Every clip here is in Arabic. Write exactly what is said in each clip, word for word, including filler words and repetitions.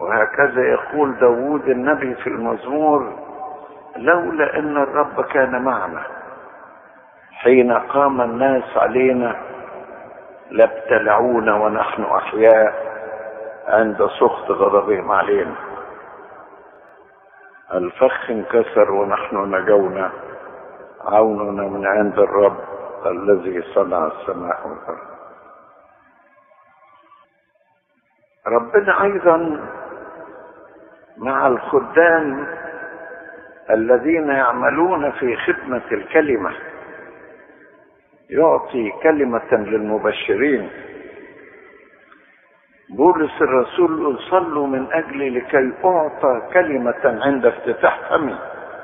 وهكذا يقول داود النبي في المزمور: لولا ان الرب كان معنا حين قام الناس علينا لابتلعونا ونحن احياء عند سخط غضبهم علينا. الفخ انكسر ونحن نجونا، عوننا من عند الرب الذي صنع السماء والارض. ربنا ايضا مع الخدام الذين يعملون في خدمة الكلمة يعطي كلمة للمبشرين. بولس الرسول: صلوا من اجلي لكي اعطى كلمة عند افتتاح فمي.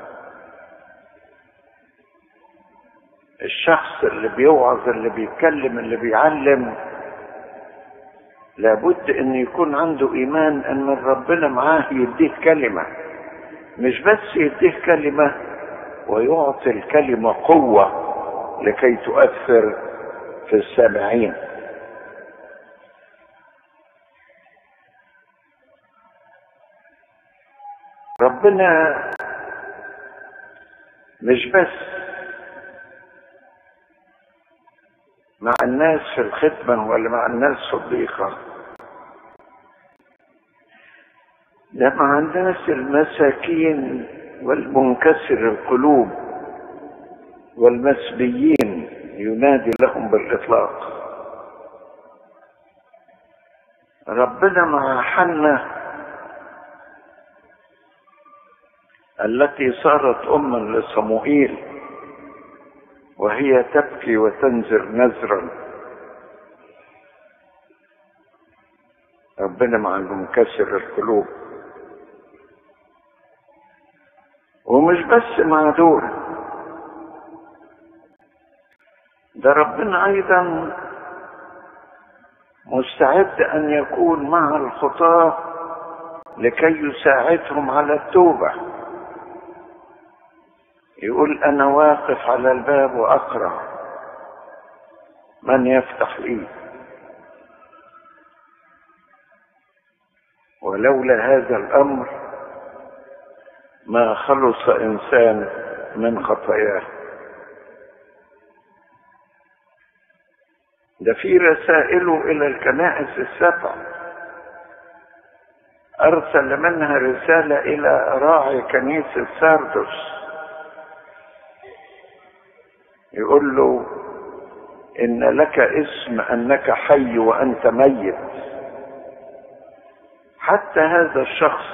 الشخص اللي بيوعظ، اللي بيتكلم، اللي بيعلم، لابد ان يكون عنده ايمان ان ربنا معاه يديه كلمة، مش بس يديه كلمة ويعطي الكلمة قوة لكي تؤثر في السامعين. ربنا مش بس مع الناس في الخدمة ولا مع الناس صديقة، ده مع الناس المساكين والمنكسر القلوب والمسبيين ينادي لهم بالإطلاق. ربنا مع حنة التي صارت أما لصموئيل وهي تبكي وتنزر نزرا. ربنا مع المنكسر القلوب. ومش بس مع دول، ده ربنا ايضا مستعد ان يكون مع الخطاة لكي يساعدهم على التوبة. يقول: انا واقف على الباب واقرع، من يفتح لي؟ ولولا هذا الامر ما خلص انسان من خطاياه. ده في رسائله الى الكنائس السبع ارسل منها رسالة الى راعي كنيسة ساردس، يقول له: ان لك اسم انك حي وانت ميت. حتى هذا الشخص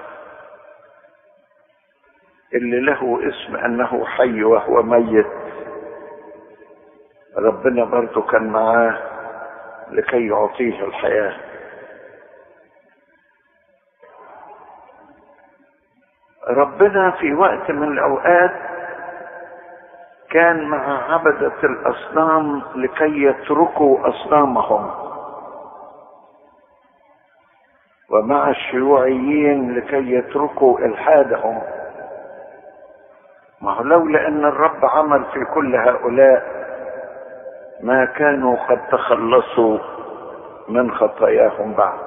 اللي له اسم انه حي وهو ميت، ربنا برضو كان معاه لكي يعطيه الحياة. ربنا في وقت من الاوقات كان مع عبدة الاصنام لكي يتركوا اصنامهم، ومع الشيوعيين لكي يتركوا الحادهم. ما هو لولا ان الرب عمل في كل هؤلاء ما كانوا قد تخلصوا من خطاياهم بعد.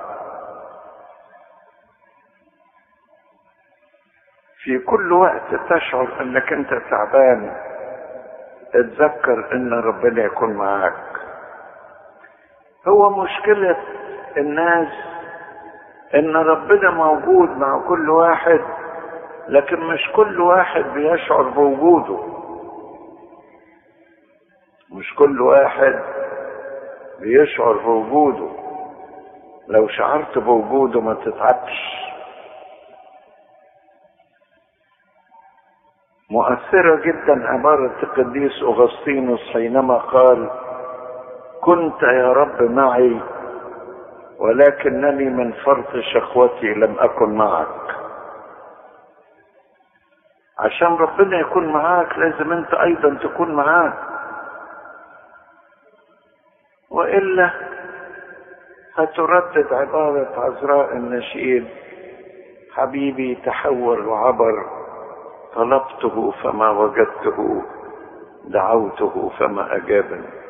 في كل وقت تشعر انك انت تعبان، اتذكر ان ربنا يكون معاك. هو مشكلة الناس ان ربنا موجود مع كل واحد، لكن مش كل واحد بيشعر بوجوده. مش كل واحد بيشعر بوجوده. لو شعرت بوجوده ما تتعبش. مؤثرة جدا عبارة القديس أغسطينوس حينما قال: كنت يا رب معي ولكنني من فرط شقوتي لم أكن معك. عشان ربنا يكون معاك لازم انت ايضا تكون معاك، وإلا هتردد عبارة عذراء النشيد: حبيبي تحول وعبر، طلبته فما وجدته، دعوته فما أجابني.